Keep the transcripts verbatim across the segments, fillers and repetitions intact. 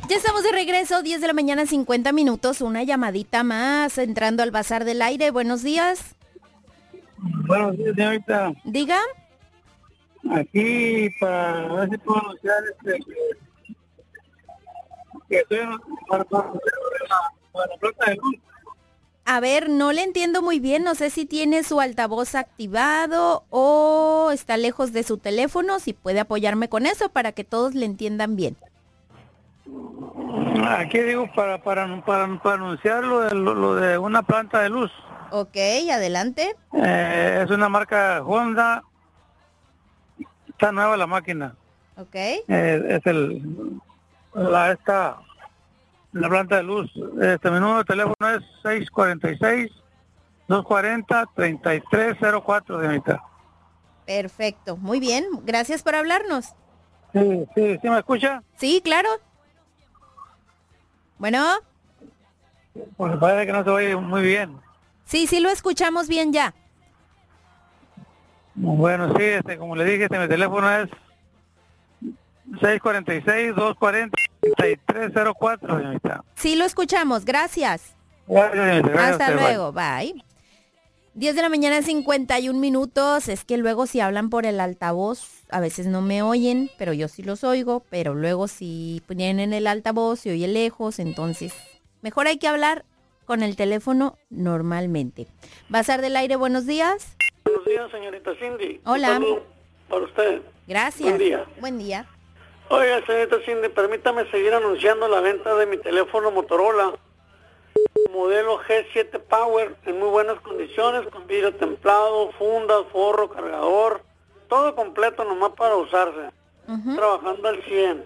Ya estamos de regreso, diez de la mañana, cincuenta minutos, una llamadita más, entrando al Bazar del Aire. Buenos días. Buenos días, señorita. Diga. Aquí para ver si puedo anunciar este, que, que estoy para, para, para la planta de luz. A ver, no le entiendo muy bien, no sé si tiene su altavoz activado o está lejos de su teléfono, si puede apoyarme con eso para que todos le entiendan bien. Aquí digo para para para, para anunciar lo de, lo, lo de una planta de luz. Ok, adelante. Eh, es una marca Honda. Está nueva la máquina. Ok. Eh, es el la esta la planta de luz. Este mi número de teléfono es seis cuatro seis, dos cuatro cero, tres tres cero cuatro, señorita. Perfecto, muy bien, gracias por hablarnos. Sí, sí, ¿sí me escucha? Sí, claro. Bueno. Pues parece que no se oye muy bien. Sí, sí lo escuchamos bien ya. Bueno, sí, este, como le dije, este, mi teléfono es seis cuatro seis, dos cuatro cero, tres tres cero cuatro, señorita. Sí lo escuchamos, gracias. Gracias, señorita. Gracias. Hasta Usted, luego, bye. bye. diez de la mañana, cincuenta y un minutos. Es que luego si hablan por el altavoz, a veces no me oyen, pero yo sí los oigo, pero luego si ponen en el altavoz se oye lejos, entonces mejor hay que hablar con el teléfono normalmente. Bazar del Aire, buenos días. Buenos días, señorita Cindy. Hola. Un saludo para usted. Gracias. Buen día. Buen día. Oiga, señorita Cindy, permítame seguir anunciando la venta de mi teléfono Motorola, modelo G siete Power, en muy buenas condiciones, con vidrio templado, fundas, forro, cargador, todo completo nomás para usarse. Uh-huh. Trabajando al cien.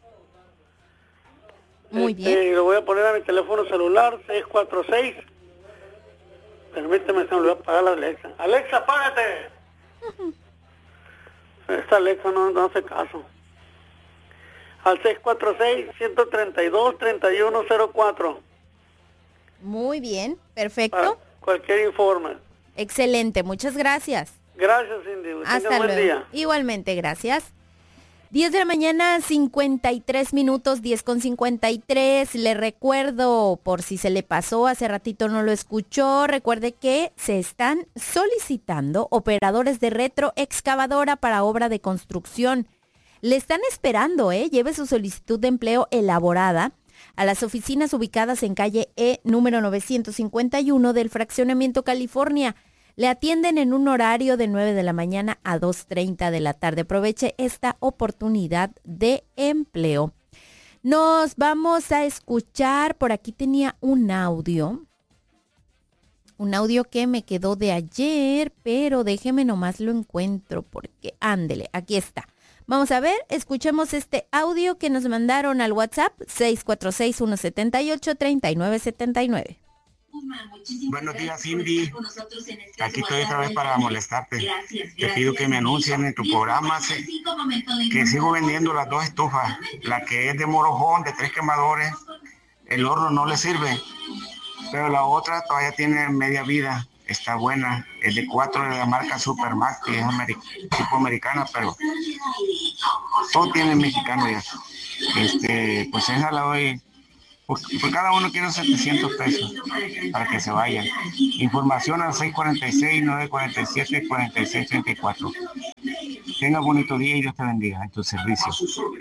Muy este, bien. Lo voy a poner a mi teléfono celular, seis cuatro seis. Permíteme, se me voy a apagar la Alexa. ¡Alexa, apágate! Uh-huh. Esta Alexa no, no hace caso. Al seis cuatro seis, uno tres dos, tres uno cero cuatro. Muy bien, perfecto. Para cualquier informe. Excelente, muchas gracias. Gracias, Cindy. Hasta Tenga buen luego. día. Igualmente, gracias. diez de la mañana, cincuenta y tres minutos, diez con cincuenta y tres. Le recuerdo, por si se le pasó, hace ratito no lo escuchó, recuerde que se están solicitando operadores de retroexcavadora para obra de construcción. Le están esperando, ¿eh? Lleve su solicitud de empleo elaborada a las oficinas ubicadas en calle E número novecientos cincuenta y uno del Fraccionamiento California. Le atienden en un horario de nueve de la mañana a dos treinta de la tarde. Aproveche esta oportunidad de empleo. Nos vamos a escuchar, por aquí tenía un audio, un audio que me quedó de ayer, pero déjeme nomás lo encuentro porque, ándele, aquí está. Vamos a ver, escuchemos este audio que nos mandaron al WhatsApp seis cuatro seis, uno siete ocho, tres nueve siete nueve. Buenos días, Cindy. Aquí estoy otra vez para molestarte. Te pido que me anuncien en tu programa que sigo vendiendo las dos estufas. La que es de morojón, de tres quemadores. El horno no le sirve, pero la otra todavía tiene media vida. Está buena, es de cuatro de la marca Supermax, que es americ- tipo americana, pero todo tiene mexicano ya. Este, pues esa la doy, por, por cada uno quiero setecientos pesos para que se vayan. Información al seis cuatro seis, nueve cuatro siete, cuatro seis tres cuatro. Tenga bonito día y Dios te bendiga en tu servicio.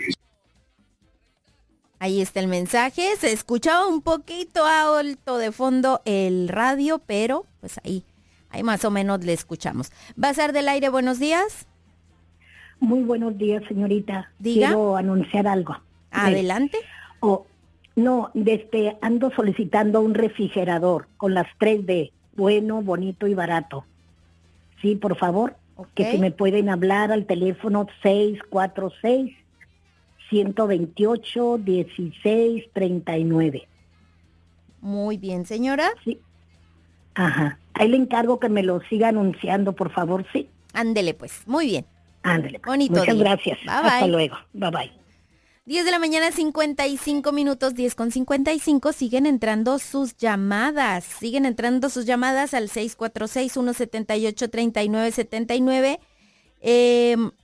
Ahí está el mensaje, se escuchaba un poquito alto de fondo el radio, pero pues ahí, ahí más o menos le escuchamos. Bazar del Aire, buenos días. Muy buenos días, señorita. Diga. Quiero anunciar algo. Adelante. Oh, no, desde ando solicitando un refrigerador con las tres D, bueno, bonito y barato. Sí, por favor, okay. Que si me pueden hablar al teléfono seis cuatro seis, uno veintiocho, dieciséis treinta y nueve. Muy bien, señora. Sí. Ajá. Ahí le encargo que me lo siga anunciando, por favor, sí. Ándele pues, muy bien. Ándele. Pues. Bonito Muchas día. gracias. Bye, Hasta bye. luego. Bye bye. diez de la mañana, cincuenta y cinco minutos, diez con cincuenta y cinco. Siguen entrando sus llamadas. Siguen entrando sus llamadas al seis cuatro seis, uno siete ocho, tres nueve siete nueve. Eh...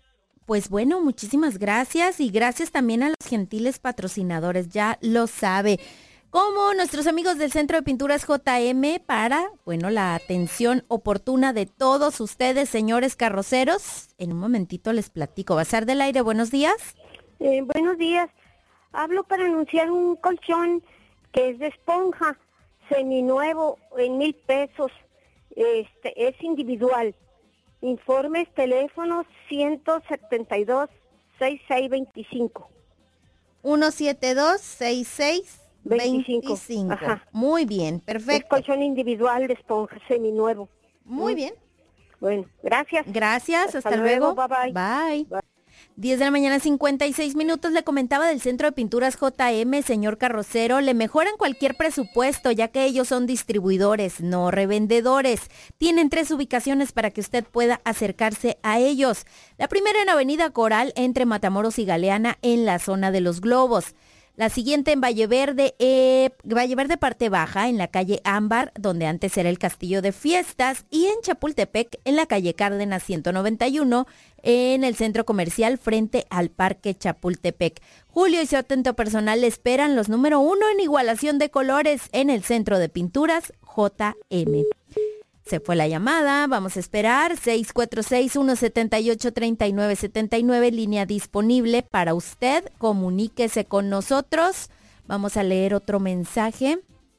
Pues bueno, muchísimas gracias y gracias también a los gentiles patrocinadores, ya lo sabe. Como nuestros amigos del Centro de Pinturas J M para, bueno, la atención oportuna de todos ustedes, señores carroceros. En un momentito les platico. Bazar del Aire, buenos días. Eh, buenos días. Hablo para anunciar un colchón que es de esponja, seminuevo, en mil pesos. Este, es individual. Informes, teléfono ciento setenta y dos, sesenta y seis veinticinco. ciento setenta y dos, sesenta y seis veinticinco. veinticinco. Ajá. Muy bien, Es perfecto. colchón individual de esponja, seminuevo. Muy bien. Bueno, gracias. Gracias, hasta, Hasta luego. luego, bye, Bye. bye. diez de la mañana, cincuenta y seis minutos. Le comentaba del Centro de Pinturas J M, señor carrocero. Le mejoran cualquier presupuesto, ya que ellos son distribuidores, no revendedores. Tienen tres ubicaciones para que usted pueda acercarse a ellos. La primera en Avenida Coral, entre Matamoros y Galeana, en la zona de Los Globos. La siguiente en Valle Verde, eh, Valle Verde parte baja, en la calle Ámbar, donde antes era el Castillo de Fiestas, y en Chapultepec, en la calle Cárdenas ciento noventa y uno, en el centro comercial frente al Parque Chapultepec. Julio y su atento personal le esperan los número uno en igualación de colores en el Centro de Pinturas J M. Se fue la llamada, vamos a esperar. seis cuatro seis, uno siete ocho, tres nueve siete nueve, línea disponible para usted. Comuníquese con nosotros. Vamos a leer otro mensaje.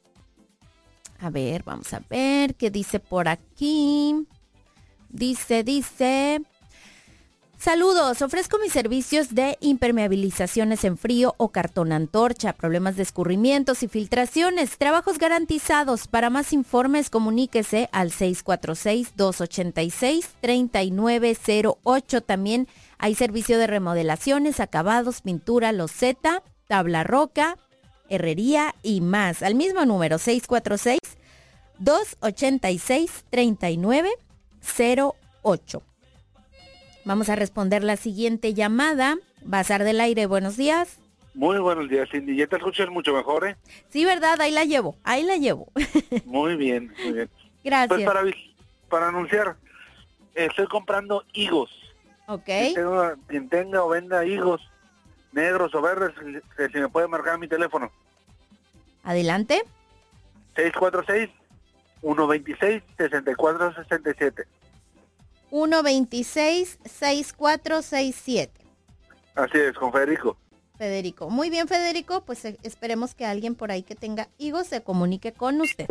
A ver, vamos a ver qué dice por aquí. Dice, dice... Saludos, ofrezco mis servicios de impermeabilizaciones en frío o cartón antorcha, problemas de escurrimientos y filtraciones, trabajos garantizados. Para más informes, comuníquese al seis cuatro seis, dos ocho seis, tres nueve cero ocho. También hay servicio de remodelaciones, acabados, pintura, loseta, tabla roca, herrería y más. Al mismo número, seis cuatro seis, dos ocho seis, tres nueve cero ocho. Vamos a responder la siguiente llamada. Bazar del Aire, buenos días. Muy buenos días, Cindy. Ya te escuchas mucho mejor, ¿eh? Sí, ¿verdad? Ahí la llevo, ahí la llevo. Muy bien, muy bien. Gracias. Pues para, para anunciar, estoy comprando higos. Ok. Quien tenga, quien tenga o venda higos negros o verdes, que si me puede marcar mi teléfono. Adelante. seis cuatro seis, uno dos seis, seis cuatro seis siete. uno veintiséis, sesenta y cuatro sesenta y siete. Así es, con Federico. Federico. Muy bien, Federico. Pues eh, esperemos que alguien por ahí que tenga higos se comunique con usted.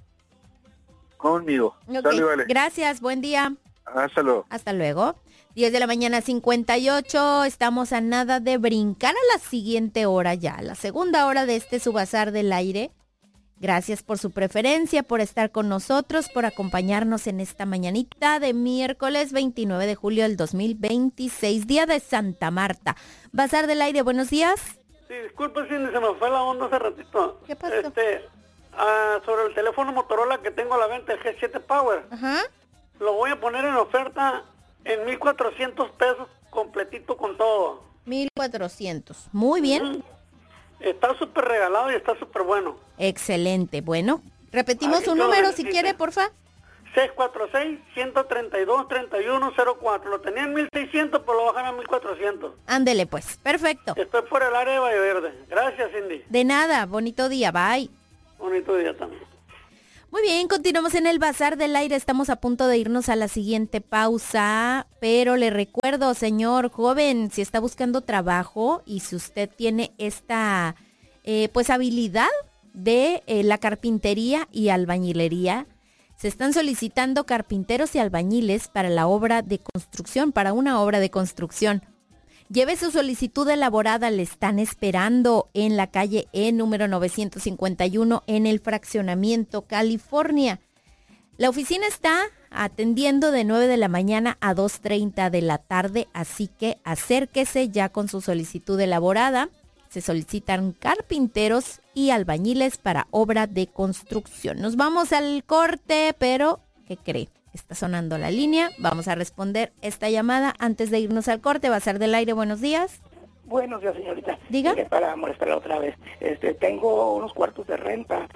Conmigo. Okay. Dale, vale. Gracias, buen día. Hasta luego. Hasta luego. diez de la mañana, cincuenta y ocho. Estamos a nada de brincar a la siguiente hora ya. La segunda hora de este su Bazar del Aire. Gracias por su preferencia, por estar con nosotros, por acompañarnos en esta mañanita de miércoles veintinueve de julio del dos mil veintiséis, día de Santa Marta. Bazar del Aire, buenos días. Sí, disculpe, Cindy, se me fue la onda hace ratito. ¿Qué pasó? Este, ah, sobre el teléfono Motorola que tengo a la venta, el G siete Power. Ajá. Lo voy a poner en oferta en mil cuatrocientos pesos, completito con todo. mil cuatrocientos. Muy bien. Mm. Está súper regalado y está súper bueno. Excelente. Bueno, repetimos Ahí su yo lo número si necesito. quiere, porfa. seis cuatro seis, uno tres dos, tres uno cero cuatro. Lo tenía en mil seiscientos, pero lo bajan a mil cuatrocientos. Ándele pues. Perfecto. Estoy por el área de Valle Verde. Gracias, Cindy. De nada. Bonito día. Bye. Bonito día también. Muy bien, continuamos en el Bazar del Aire. Estamos a punto de irnos a la siguiente pausa, pero le recuerdo, señor joven, si está buscando trabajo y si usted tiene esta eh, pues habilidad de eh, la carpintería y albañilería, se están solicitando carpinteros y albañiles para la obra de construcción, para una obra de construcción. Lleve su solicitud elaborada, le están esperando en la calle E número novecientos cincuenta y uno en el Fraccionamiento, California. La oficina está atendiendo de nueve de la mañana a dos treinta de la tarde, así que acérquese ya con su solicitud elaborada. Se solicitan carpinteros y albañiles para obra de construcción. Nos vamos al corte, pero ¿qué cree? Está sonando la línea. Vamos a responder esta llamada antes de irnos al corte. Bazar del Aire, buenos días. Buenos días, señorita. Diga. Mire, para molestarla otra vez. Este, tengo unos cuartos de renta,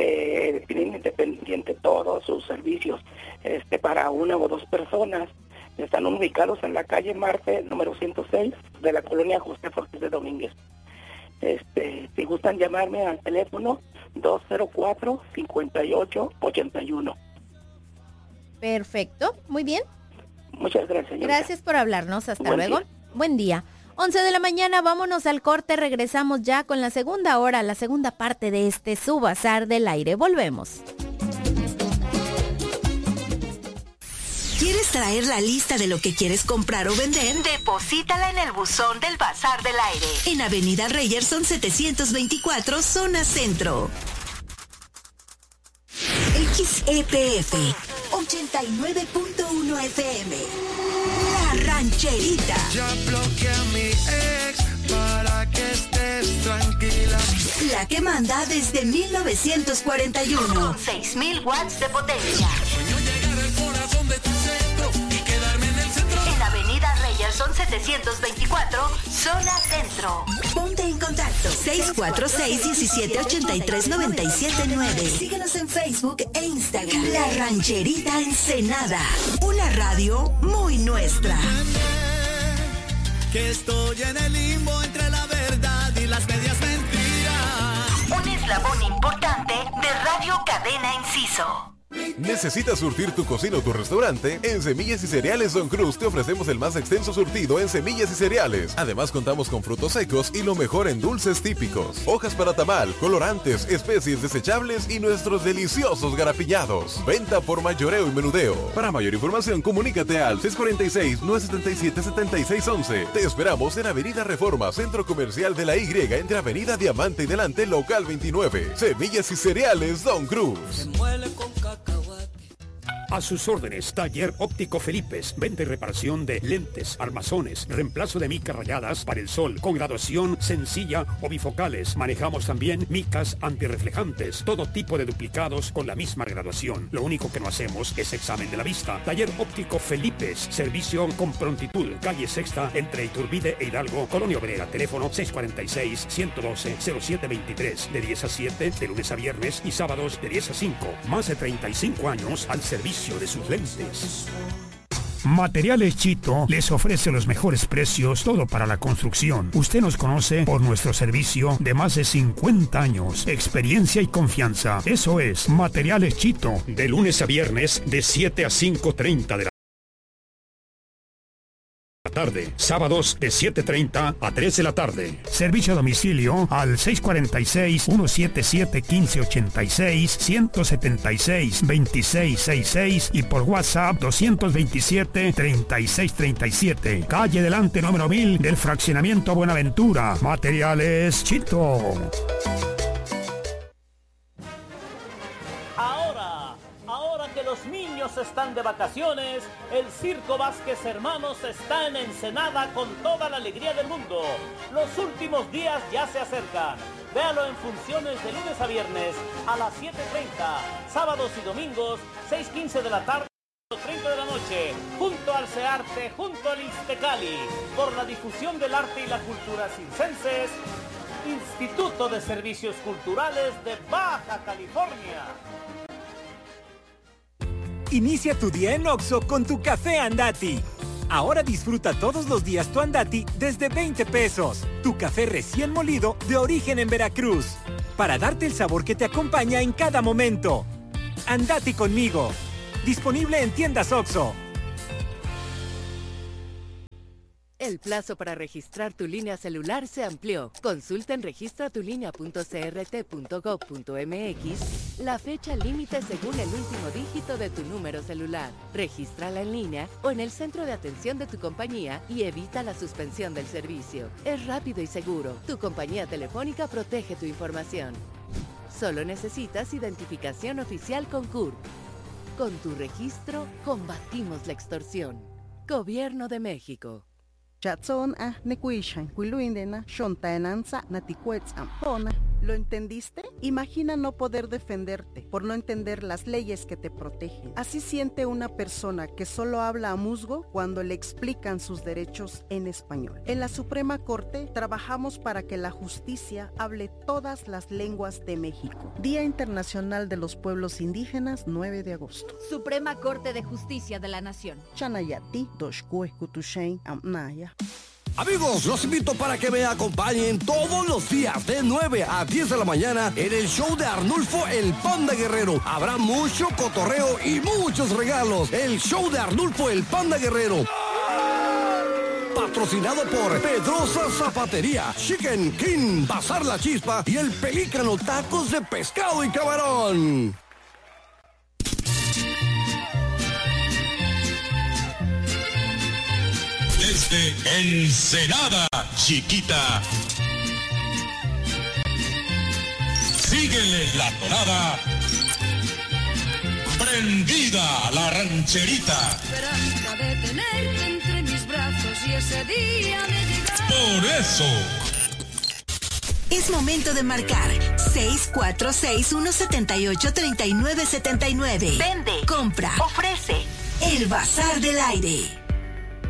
este, tienen independiente todos sus servicios, este, para una o dos personas. Están ubicados en la calle Marte, número ciento seis, de la colonia José Ortiz de Domínguez. Este, si gustan llamarme al teléfono dos cero cuatro, cinco ocho, ocho uno. Perfecto, muy bien. Muchas gracias, señorita. Gracias por hablarnos, hasta Buen luego. día. Buen día. once de la mañana, vámonos al corte, regresamos ya con la segunda hora, la segunda parte de este Su Bazar del Aire. Volvemos. ¿Quieres traer la lista de lo que quieres comprar o vender? Deposítala en el buzón del Bazar del Aire, en Avenida Reyerson setecientos veinticuatro, zona centro. X E P F ochenta y nueve punto uno F M. La Rancherita. Ya bloqueé a mi ex para que estés tranquila. La que manda desde mil novecientos cuarenta y uno. Con seis mil watts de potencia. Sueño llegar al corazón de tu centro y quedarme en el centro. En Avenida Reyerson setecientos veinticuatro, zona centro. Ponte en contacto. seis cuatro seis, diecisiete ochenta y tres, noventa y siete nueve. Síguenos en Facebook e Instagram. La Rancherita Ensenada. Una radio muy nuestra. Que estoy en el limbo entre la verdad y las medias mentiras. Un eslabón importante de Radio Cadena Inciso. ¿Necesitas surtir tu cocina o tu restaurante? En Semillas y Cereales Don Cruz te ofrecemos el más extenso surtido en semillas y cereales. Además contamos con frutos secos y lo mejor en dulces típicos, hojas para tamal, colorantes, especies desechables y nuestros deliciosos garapiñados. Venta por mayoreo y menudeo. Para mayor información comunícate al seis cuatro seis, nueve siete siete, siete seis once. Te esperamos en Avenida Reforma, Centro Comercial de la Y, entre Avenida Diamante y Delante, local veintinueve. Semillas y Cereales Don Cruz. A sus órdenes, Taller Óptico Felipes, venta y reparación de lentes, armazones, reemplazo de micas rayadas para el sol, con graduación sencilla o bifocales. Manejamos también micas antirreflejantes, todo tipo de duplicados con la misma graduación. Lo único que no hacemos es examen de la vista. Taller Óptico Felipes, servicio con prontitud, calle Sexta, entre Iturbide e Hidalgo, Colonia Obrera, teléfono seis cuatro seis, uno uno dos, cero siete veintitrés, de diez a siete, de lunes a viernes y sábados de diez a cinco. Más de treinta y cinco años al servicio de sus lentes. Materiales Chito les ofrece los mejores precios, todo para la construcción. Usted nos conoce por nuestro servicio de más de cincuenta años, experiencia y confianza. Eso es Materiales Chito, de lunes a viernes de siete a cinco treinta de la tarde, sábados de siete treinta a tres de la tarde. Servicio a domicilio al seis cuatro seis, uno siete siete, uno cinco ocho seis, uno siete seis, dos seis seis seis y por WhatsApp dos dos siete, tres seis tres siete. Calle Delante número mil del fraccionamiento Buenaventura. Materiales Chito. Los niños están de vacaciones, el Circo Vázquez Hermanos está en Ensenada con toda la alegría del mundo. Los últimos días ya se acercan. Véalo en funciones de lunes a viernes a las siete treinta, sábados y domingos seis quince de la tarde, treinta de la noche, junto al CEARTE, junto al Ixtecali, por la difusión del arte y la cultura circenses, Instituto de Servicios Culturales de Baja California. Inicia tu día en Oxxo con tu café Andati. Ahora disfruta todos los días tu Andati desde veinte pesos. Tu café recién molido de origen en Veracruz. Para darte el sabor que te acompaña en cada momento. Andati conmigo. Disponible en tiendas Oxxo. El plazo para registrar tu línea celular se amplió. Consulta en registra tu línea punto c r t punto gov punto m x la fecha límite según el último dígito de tu número celular. Regístrala en línea o en el centro de atención de tu compañía y evita la suspensión del servicio. Es rápido y seguro. Tu compañía telefónica protege tu información. Solo necesitas identificación oficial con C U R P. Con tu registro, combatimos la extorsión. Gobierno de México. Chatson a nekuishan, kuiluindena, shontaenanza, naticuetz ampona. ¿Lo entendiste? Imagina no poder defenderte por no entender las leyes que te protegen. Así siente una persona que solo habla a musgo cuando le explican sus derechos en español. En la Suprema Corte trabajamos para que la justicia hable todas las lenguas de México. Día Internacional de los Pueblos Indígenas, nueve de agosto. Suprema Corte de Justicia de la Nación. Chanayati, Doshkue, Kutushain, Amnaya. Amigos, los invito para que me acompañen todos los días de nueve a diez de la mañana en el show de Arnulfo el Panda Guerrero. Habrá mucho cotorreo y muchos regalos. El show de Arnulfo el Panda Guerrero. Patrocinado por Pedrosa Zapatería, Chicken King, Bazar La Chispa y el Pelícano Tacos de Pescado y Camarón. Desde Ensenada, Chiquita. Síguele la tonada. Prendida la rancherita. Esperanza de tenerte entre mis brazos y ese día de llegar. Por eso. Es momento de marcar seis cuatro seis, uno siete ocho, tres nueve siete nueve. Vende, compra, ofrece. El Bazar del Aire.